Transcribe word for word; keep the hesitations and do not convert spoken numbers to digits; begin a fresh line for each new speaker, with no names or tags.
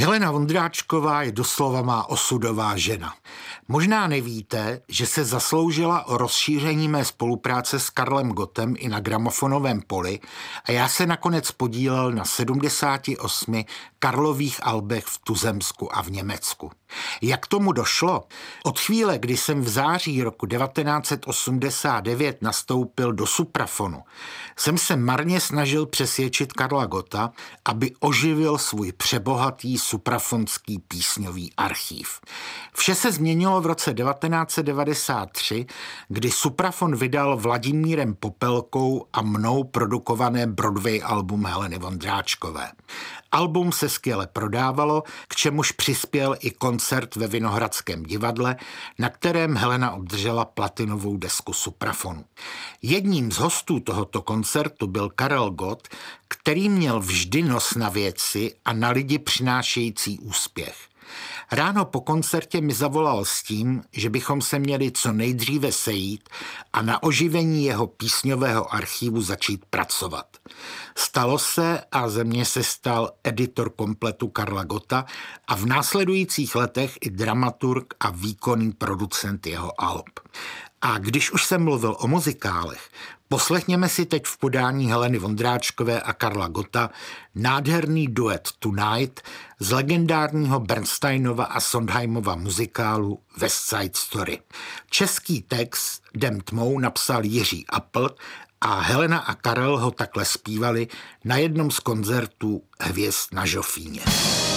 Helena Vondráčková je doslova má osudová žena. Možná nevíte, že se zasloužila o rozšíření mé spolupráce s Karlem Gottem i na gramofonovém poli a já se nakonec podílel na sedmdesáti osmi Karlových albech v tuzemsku a v Německu. Jak tomu došlo? Od chvíle, kdy jsem v září roku devatenáct set osmdesát devět nastoupil do Suprafonu, jsem se marně snažil přesvědčit Karla Gotta, aby oživil svůj přebohatý suprafonský písňový archív. Vše se změnilo v roce devatenáct set devadesát tři, kdy Suprafon vydal Vladimírem Popelkou a mnou produkované Broadway album Heleny Vondráčkové. Album se skvěle prodávalo, k čemuž přispěl i koncert ve Vinohradském divadle, na kterém Helena obdržela platinovou desku Suprafonu. Jedním z hostů tohoto koncertu byl Karel Gott, který měl vždy nos na věci a na lidi přinášející úspěch. Ráno po koncertě mi zavolal s tím, že bychom se měli co nejdříve sejít a na oživení jeho písňového archivu začít pracovat. Stalo se a ze mě se stal editor kompletu Karla Gotta a v následujících letech i dramaturg a výkonný producent jeho alb. A když už jsem mluvil o muzikálech, poslechněme si teď v podání Heleny Vondráčkové a Karla Gotta nádherný duet Tonight z legendárního Bernsteinova a Sondheimova muzikálu West Side Story. Český text Jdem tmou napsal Jiří Apl a Helena a Karel ho takhle zpívali na jednom z koncertů Hvězd na Žofíně.